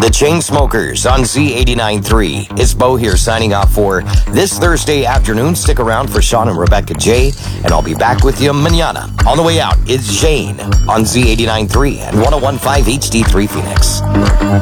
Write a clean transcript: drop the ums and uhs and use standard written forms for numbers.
The Chainsmokers on Z89.3. It's Bo here signing off for this Thursday afternoon. Stick around for Sean and Rebecca J, and I'll be back with you mañana. On the way out, it's Jane on Z89.3 and 101.5 HD3 Phoenix.